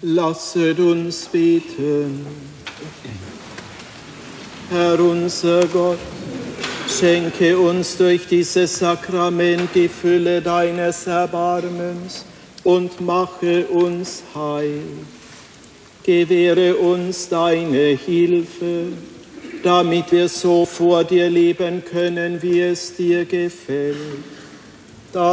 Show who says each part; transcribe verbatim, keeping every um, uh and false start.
Speaker 1: Lasset uns beten. Herr unser Gott, schenke uns durch dieses Sakrament die Fülle deines Erbarmens und mache uns heil. Gewähre uns deine Hilfe, damit wir so vor dir leben können, wie es dir gefällt.